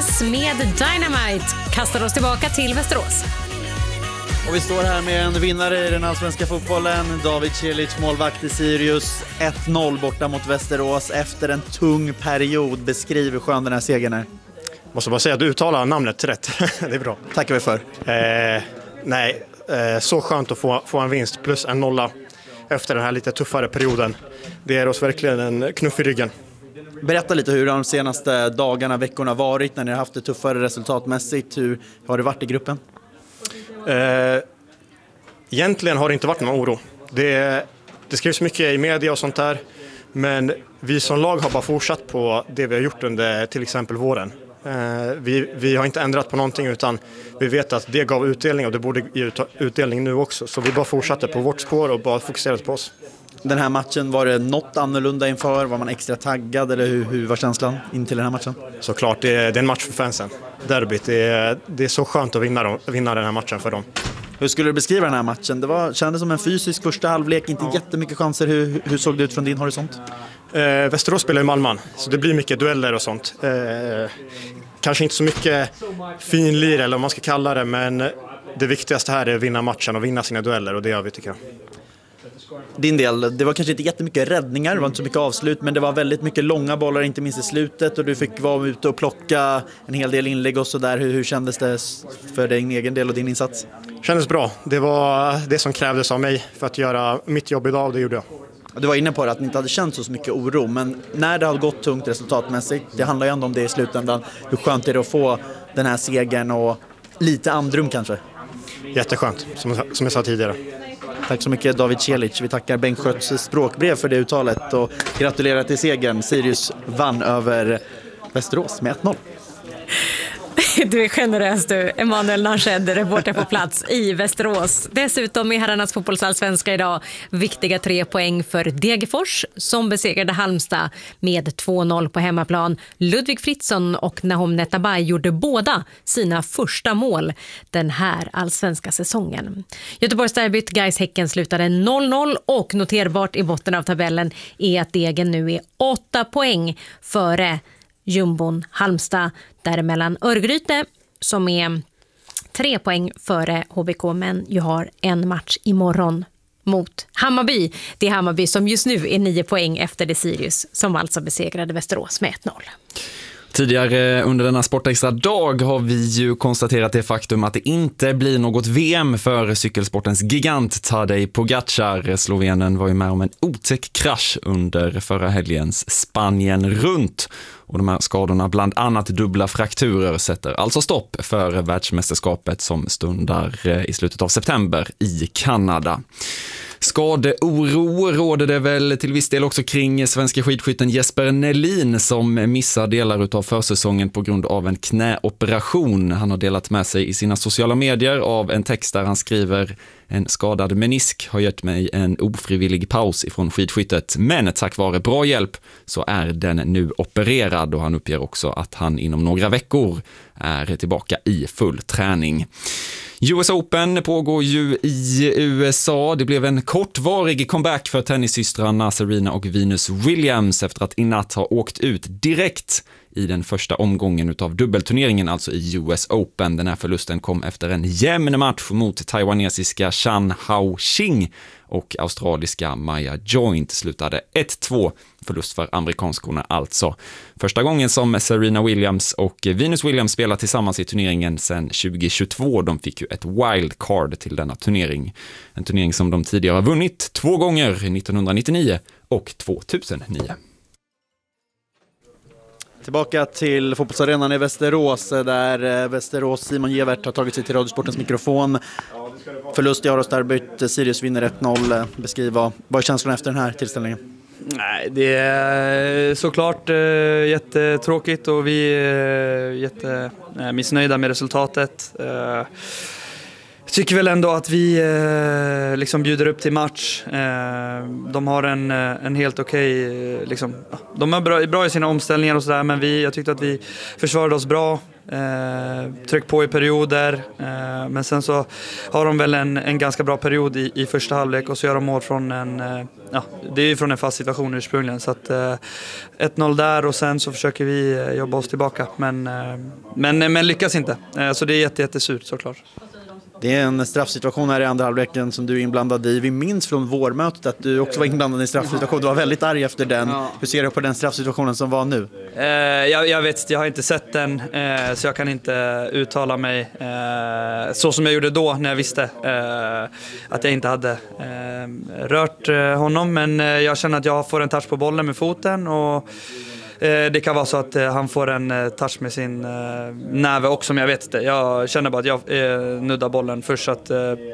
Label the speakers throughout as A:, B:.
A: Boys med Dynamite kastar oss tillbaka till Västerås.
B: Och vi står här med en vinnare i den allsvenska fotbollen, David Celic, målvakt i Sirius. 1-0 borta mot Västerås efter en tung period. Beskriv hur skön den här segern är.
C: Måste bara säga att du uttalar namnet rätt. Det är bra.
B: Tackar vi för.
C: Så skönt att få en vinst plus en nolla efter den här lite tuffare perioden. Det är oss verkligen en knuff i ryggen.
B: Berätta lite hur de senaste dagarna, veckorna varit när ni har haft det tuffare resultatmässigt. Hur har det varit i gruppen?
C: Egentligen har det inte varit någon oro. Det skrivs mycket i media och sånt där. Men vi som lag har bara fortsatt på det vi har gjort under till exempel våren. Vi har inte ändrat på någonting, utan vi vet att det gav utdelning och det borde ge utdelning nu också. Så vi bara fortsatte på vårt spår och bara fokuserade på oss.
B: Den här matchen, var det något annorlunda inför? Var man extra taggad eller hur var känslan in till den här matchen?
C: Såklart, det är en match för fansen. Derbyt, det är så skönt att vinna den här matchen för dem.
B: Hur skulle du beskriva den här matchen? Det kändes som en fysisk första halvlek, inte jättemycket chanser. Hur såg det ut från din horisont?
C: Västerås spelar i Malmö, så det blir mycket dueller och sånt. Kanske inte så mycket finlir eller vad man ska kalla det, men det viktigaste här är att vinna matchen och vinna sina dueller, och det gör vi, tycker jag.
B: Din del, det var kanske inte jättemycket räddningar, det var inte så mycket avslut, men det var väldigt mycket långa bollar, inte minst i slutet, och du fick vara ute och plocka en hel del inlägg och sådär. Hur kändes det för din egen del och din insats?
C: Kändes bra. Det var det som krävdes av mig för att göra mitt jobb idag, och det gjorde jag.
B: Du var inne på det, att ni inte hade känt så mycket oro, men när det har gått tungt resultatmässigt, det handlar ju ändå om det i slutändan. Hur skönt är det att få den här segern och lite andrum kanske?
C: Jätteskönt, som jag sa tidigare.
B: Tack så mycket David Celic. Vi tackar Bengt Skötts språkbrev för det uttalet och gratulerar till segern. Sirius vann över Västerås med 1-0.
A: Du är generös du, Emanuel Narched, reporter på plats i Västerås. Dessutom i herrarnas fotbollsallsvenska idag viktiga 3 poäng för Degerfors som besegrade Halmstad med 2-0 på hemmaplan. Ludvig Fritzson och Nahom Netabay gjorde båda sina första mål den här allsvenska säsongen. Göteborgsderbyt Gais-Häcken slutade 0-0 och noterbart i botten av tabellen är att Degen nu är 8 poäng före jumbon Halmstad, däremellan Örgryte som är 3 poäng före HBK, men ju har en match imorgon mot Hammarby. Det är Hammarby som just nu är 9 poäng efter det Sirius som alltså besegrade Västerås med 1-0.
D: Tidigare under denna sportextra dag har vi ju konstaterat det faktum att det inte blir något VM för cykelsportens gigant Tadej Pogačar. Slovenen var ju med om en otäck krasch under förra helgens Spanien runt. Och de här skadorna, bland annat dubbla frakturer, sätter alltså stopp för världsmästerskapet som stundar i slutet av september i Kanada. Skadeoro råder det väl till viss del också kring svenska skidskytten Jesper Nelin som missar delar av försäsongen på grund av en knäoperation. Han har delat med sig i sina sociala medier av en text där han skriver: en skadad menisk har gett mig en ofrivillig paus ifrån skidskyttet, men tack vare bra hjälp så är den nu opererad, och han uppger också att han inom några veckor är tillbaka i full träning. US Open pågår ju i USA. Det blev en kortvarig comeback för tennissystrarna Serena och Venus Williams efter att i natt ha åkt ut direkt i den första omgången av dubbelturneringen, alltså i US Open. Den här förlusten kom efter en jämn match mot taiwanesiska Chan Hao Qing, och australiska Maya Joint slutade 1-2, förlust för amerikanskorna alltså. Första gången som Serena Williams och Venus Williams spelar tillsammans i turneringen sedan 2022. De fick ju ett wildcard till denna turnering. En turnering som de tidigare har vunnit 2 gånger, 1999 och 2009.
B: Tillbaka till fotbollsarenan i Västerås där Västerås Simon Gevert har tagit sig till Radiosportens mikrofon. Förlust i Arostarbyt, Sirius vinner 1-0. Beskriva, vad är känslan efter den här tillställningen?
E: Nej, det är såklart jättetråkigt och vi är jättemissnöjda med resultatet. Jag tycker väl ändå att vi liksom bjuder upp till match. De har en helt okej, liksom, de är bra i sina omställningar och sådär, men jag tyckte att vi försvarade oss bra. Tryck på i perioder, men sen så har de väl en ganska bra period i första halvlek, och så gör de mål från det är ju från en fast situation ursprungligen, så att 1-0 där, och sen så försöker vi jobba oss tillbaka, men lyckas inte, så det är jättesurt såklart.
B: Det är en straffsituation här i andra halvleken som du är inblandad i. Vi minns från vårmötet att du också var inblandad i en straffsituation. Du var väldigt arg efter den. Ja. Hur ser du på den straffsituationen som var nu?
E: Jag vet, jag har inte sett den, så jag kan inte uttala mig så som jag gjorde då när jag visste att jag inte hade rört honom. Men jag känner att jag får en touch på bollen med foten, och det kan vara så att han får en touch med sin näve också, men jag vet inte. Jag känner bara att jag nuddar bollen först, så att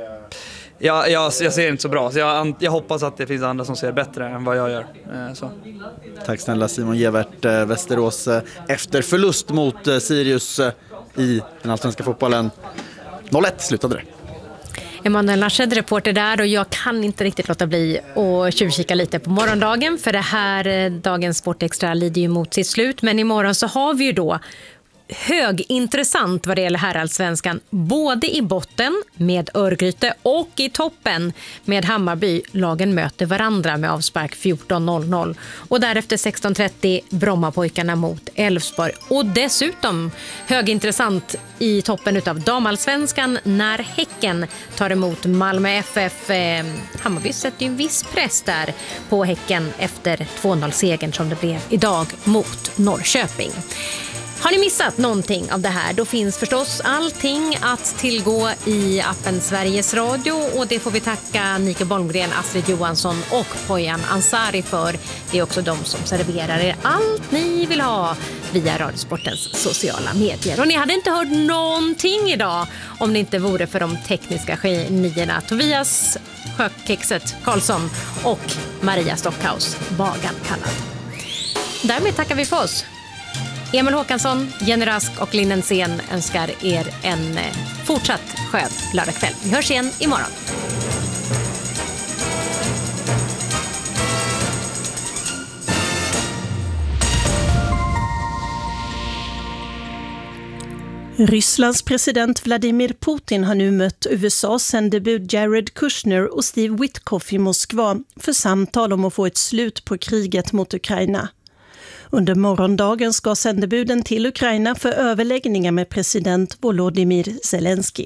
E: jag ser inte så bra. Så jag hoppas att det finns andra som ser bättre än vad jag gör. Så.
B: Tack snälla Simon Gevert, Västerås efter förlust mot Sirius i den allsvenska fotbollen. 0-1 slutade det.
A: Emanuel Narched, reporter där, och jag kan inte riktigt låta bli att tjuvkika lite på morgondagen, för det här dagens Sportextra lider ju mot sitt slut, men imorgon så har vi ju då högintressant vad det gäller herrallsvenskan, både i botten med Örgryte och i toppen med Hammarby. Lagen möter varandra med avspark 14:00, och därefter 16:30 Brommapojkarna mot Elfsborg. Och dessutom högintressant i toppen utav damallsvenskan när Häcken tar emot Malmö FF. Hammarby sätter ju en viss press där på Häcken efter 2-0-segern som det blev idag mot Norrköping. Har ni missat någonting av det här, då finns förstås allting att tillgå i appen Sveriges Radio, och det får vi tacka Nike Bolmgren, Astrid Johansson och Poyan Ansari för. Det är också de som serverar er allt ni vill ha via Radiosportens sociala medier. Och ni hade inte hört någonting idag om det inte vore för de tekniska genierna Tobias Sjökexet Karlsson och Maria Stockhaus, Bagan kallad. Därmed tackar vi för oss. Emil Håkansson, Jenny Rask och Linnen Sen önskar er en fortsatt skön lördagkväll. Vi hörs igen imorgon.
F: Rysslands president Vladimir Putin har nu mött USAs sändebud Jared Kushner och Steve Witkoff i Moskva för samtal om att få ett slut på kriget mot Ukraina. Under morgondagen ska sändebuden till Ukraina för överläggningar med president Volodymyr Zelensky.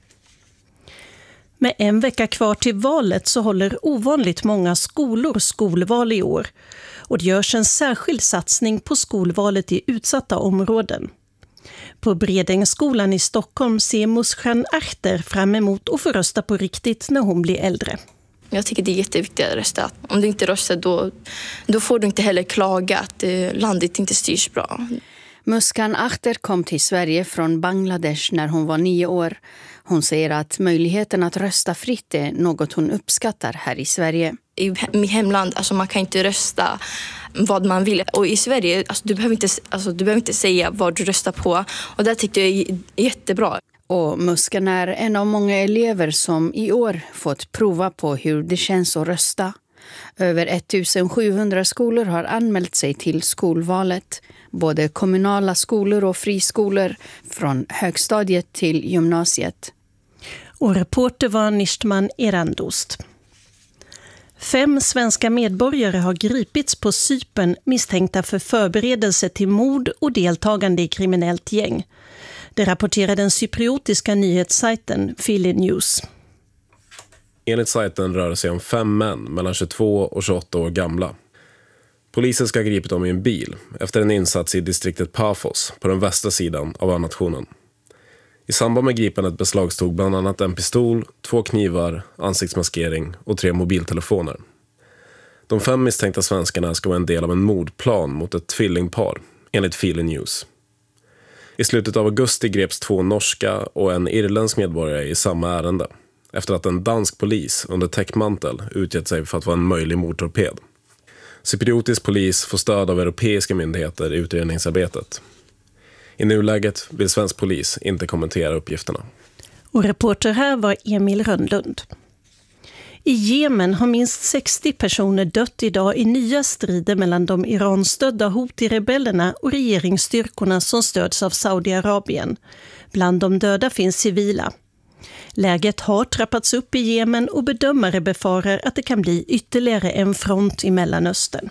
F: Med en vecka kvar till valet så håller ovanligt många skolor skolval i år. Och det görs en särskild satsning på skolvalet i utsatta områden. På Bredängsskolan i Stockholm ser Muskan Achter fram emot att få rösta på riktigt när hon blir äldre.
G: Jag tycker det är jätteviktigt att rösta. Om du inte röstar då får du inte heller klaga att landet inte styrs bra.
H: Muskan Achter kom till Sverige från Bangladesh när hon var 9 år. Hon säger att möjligheten att rösta fritt är något hon uppskattar här i Sverige.
G: I mitt hemland, alltså man kan inte rösta vad man vill. Och i Sverige, du behöver inte säga vad du röstar på. Och det tyckte jag är jättebra.
H: Och Muskan är en av många elever som i år fått prova på hur det känns att rösta. Över 1700 skolor har anmält sig till skolvalet. Både kommunala skolor och friskolor från högstadiet till gymnasiet.
F: Och reporter var Nishtman Erandost. 5 svenska medborgare har gripits på Cypern misstänkta för förberedelse till mord och deltagande i kriminellt gäng. Det rapporterar den cypriotiska nyhetssajten Philly News.
I: Enligt sajten rör det sig om 5 män mellan 22 och 28 år gamla. Polisen ska ha gripit dem i en bil efter en insats i distriktet Paphos på den västra sidan av önationen. I samband med gripandet beslagstog bland annat en pistol, 2 knivar, ansiktsmaskering och 3 mobiltelefoner. De 5 misstänkta svenskarna ska vara en del av en mordplan mot ett tvillingpar, enligt Philly News. I slutet av augusti greps 2 norska och en irländsk medborgare i samma ärende, efter att en dansk polis under täckmantel utgett sig för att vara en möjlig mordtorped. Cypriotisk polis får stöd av europeiska myndigheter i utredningsarbetet. I nuläget vill svensk polis inte kommentera uppgifterna.
F: Och reporter här var Emil Rönnlund. I Jemen har minst 60 personer dött idag i nya strider mellan de Iran-stödda Houthi-rebellerna och regeringsstyrkorna som stöds av Saudiarabien. Bland de döda finns civila. Läget har trappats upp i Jemen och bedömare befarar att det kan bli ytterligare en front i Mellanöstern.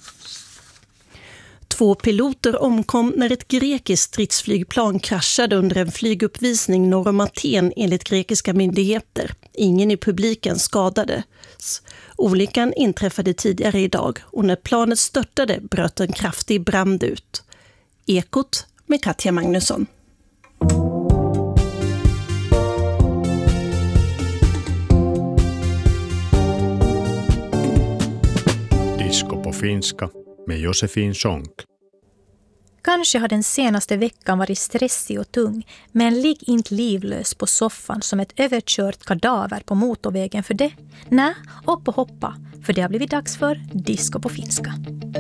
F: 2 piloter omkom när ett grekiskt stridsflygplan kraschade under en flyguppvisning norr om Aten enligt grekiska myndigheter. Ingen i publiken skadades. Olyckan inträffade tidigare idag och när planet störtade bröt en kraftig brand ut. Ekot med Katja Magnusson.
J: Disco på finska med Josefin Sonck.
K: Kanske har den senaste veckan varit stressig och tung, men ligg inte livlös på soffan som ett överkört kadaver på motorvägen för det. Nej, upp och hoppa, för det har blivit dags för Disco på finska.